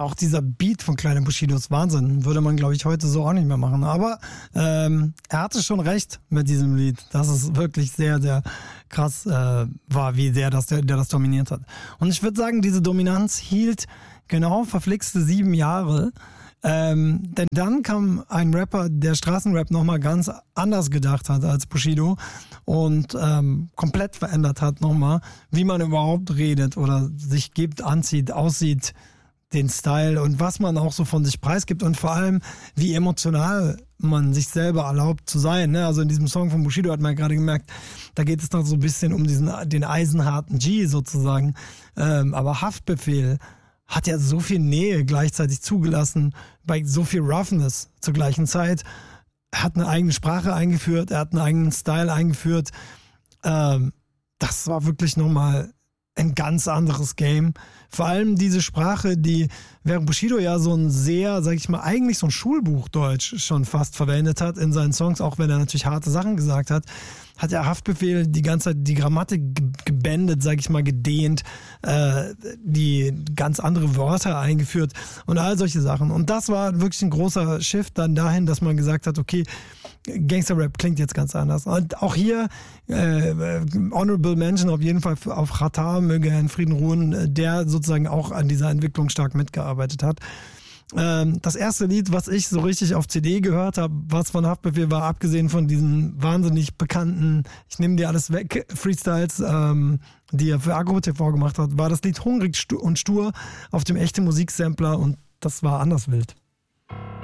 auch dieser Beat von Kleiner Bushido ist Wahnsinn. Würde man, glaube ich, heute so auch nicht mehr machen. Aber er hatte schon recht mit diesem Lied, dass es wirklich sehr, sehr krass war, wie der das dominiert hat. Und ich würde sagen, diese Dominanz hielt genau verflixte 7 Jahre. Denn dann kam ein Rapper, der Straßenrap nochmal ganz anders gedacht hat als Bushido und komplett verändert hat nochmal, wie man überhaupt redet oder sich gibt, anzieht, aussieht, den Style und was man auch so von sich preisgibt und vor allem, wie emotional man sich selber erlaubt zu sein. Ne? Also in diesem Song von Bushido hat man ja gerade gemerkt, da geht es noch so ein bisschen um den eisenharten G sozusagen. Aber Haftbefehl hat ja so viel Nähe gleichzeitig zugelassen, bei so viel Roughness zur gleichen Zeit. Er hat eine eigene Sprache eingeführt, er hat einen eigenen Style eingeführt. Das war wirklich nochmal ein ganz anderes Game. Vor allem diese Sprache, die während Bushido ja so ein sehr, sag ich mal, eigentlich so ein Schulbuchdeutsch schon fast verwendet hat in seinen Songs, auch wenn er natürlich harte Sachen gesagt hat, hat der Haftbefehl die ganze Zeit die Grammatik gebändet, sag ich mal, gedehnt, die ganz andere Wörter eingeführt und all solche Sachen. Und das war wirklich ein großer Shift dann dahin, dass man gesagt hat, okay, Gangster-Rap klingt jetzt ganz anders. Und auch hier Honorable Mention auf jeden Fall auf Xatar, möge er in Frieden ruhen, der sozusagen auch an dieser Entwicklung stark mitgearbeitet hat. Das erste Lied, was ich so richtig auf CD gehört habe, was von Haftbefehl war, abgesehen von diesen wahnsinnig bekannten Ich nehme dir alles weg Freestyles, die er für Agro TV gemacht hat, war das Lied Hungrig und Stur auf dem Echte Musik Sampler und das war anders wild.